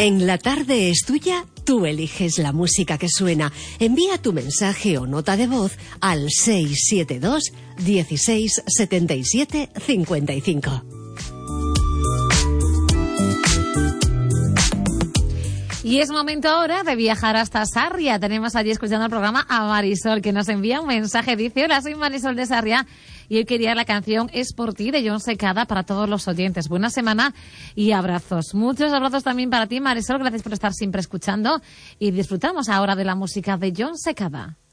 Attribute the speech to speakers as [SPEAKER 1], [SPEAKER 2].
[SPEAKER 1] En la tarde es tuya, tú eliges la música que suena. Envía tu mensaje o nota de voz al 672 16 77 55.
[SPEAKER 2] Y es momento ahora de viajar hasta Sarria. Tenemos allí escuchando el programa a Marisol, que nos envía un mensaje. Dice: hola, soy Marisol de Sarria y hoy quería la canción Es por ti de Jon Secada para todos los oyentes. Buena semana y abrazos. Muchos abrazos también para ti, Marisol. Gracias por estar siempre escuchando y disfrutamos ahora de la música de Jon Secada.